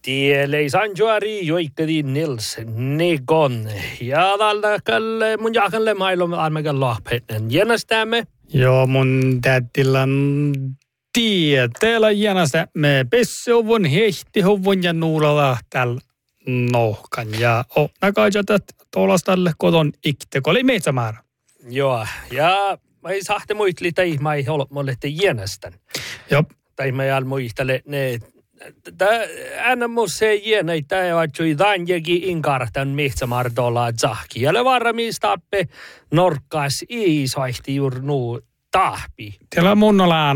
Tielei sanjuari joikkadi Nils Negon. Ja tällä mun jakalle mailon armegan lohpetten. Jännästämme. Joo, mun tätillä tieteellä jännästä. Me pesseuvun hehtihuvun ja nuulalla tällä nohkan. Ja näkaijat tuolla tälle kodon ikteko oli metsämäärä. Joo, ja mä ei sahte muisteli, tai mä ei ollut mulle te jännästän. Joo. Tai mä ei al muistele ne. Aina musta jännä, että ei ole tämänkin inkartan metsämardolla zahki. Ja varmistappe norkkas ei saihti juuri nuu tahpi. Teillä mun ollaan